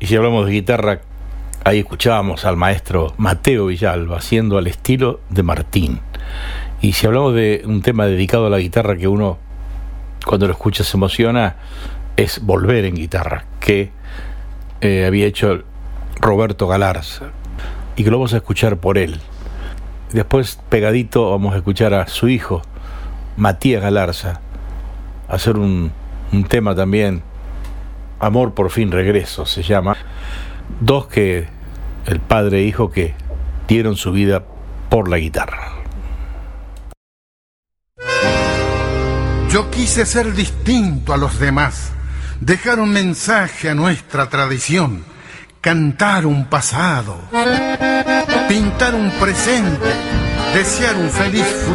Y si hablamos de guitarra, ahí escuchábamos al maestro Mateo Villalba haciendo al estilo de Martín. Y si hablamos de un tema dedicado a la guitarra que uno cuando lo escucha se emociona, es Volver en guitarra, que había hecho Roberto Galarza, y que lo vamos a escuchar por él. Después, pegadito, vamos a escuchar a su hijo Matías Galarza hacer un tema también, Amor por fin regreso se llama. Dos que el padre e hijo que dieron su vida por la guitarra. Yo quise ser distinto a los demás, dejar un mensaje a nuestra tradición, cantar un pasado, pintar un presente, desear un feliz futuro.